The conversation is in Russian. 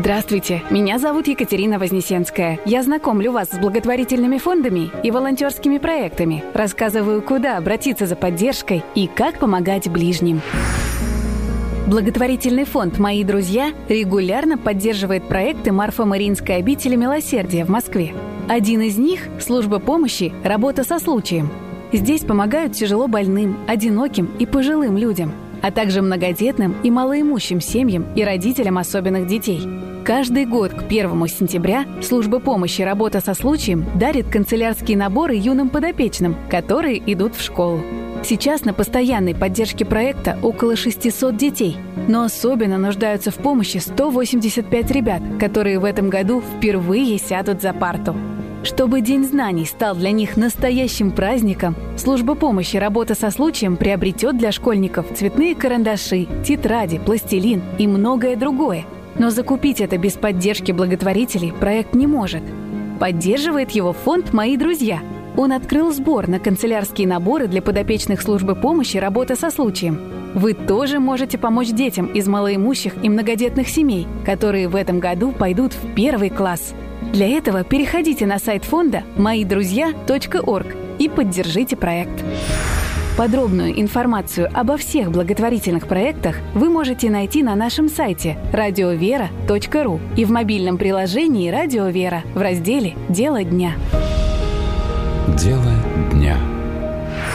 Здравствуйте, меня зовут Екатерина Вознесенская. Я знакомлю вас с благотворительными фондами и волонтерскими проектами. Рассказываю, куда обратиться за поддержкой и как помогать ближним. Благотворительный фонд «Мои друзья» регулярно поддерживает проекты Марфо-Мариинской обители милосердия в Москве. Один из них – служба помощи «Работа со случаем». Здесь помогают тяжело больным, одиноким и пожилым людям, а также многодетным и малоимущим семьям и родителям особенных детей. Каждый год к 1 сентября служба помощи «Работа со случаем» дарит канцелярские наборы юным подопечным, которые идут в школу. Сейчас на постоянной поддержке проекта около 600 детей, но особенно нуждаются в помощи 185 ребят, которые в этом году впервые сядут за парту. Чтобы День знаний стал для них настоящим праздником, служба помощи «Работа со случаем» приобретет для школьников цветные карандаши, тетради, пластилин и многое другое. Но закупить это без поддержки благотворителей проект не может. Поддерживает его фонд «Мои друзья». Он открыл сбор на канцелярские наборы для подопечных службы помощи «Работа со случаем». Вы тоже можете помочь детям из малоимущих и многодетных семей, которые в этом году пойдут в 1 класс. Для этого переходите на сайт фонда moiдрузья.org и поддержите проект. Подробную информацию обо всех благотворительных проектах вы можете найти на нашем сайте radiovera.ru и в мобильном приложении «Радио Вера» в разделе «Дело дня». Дело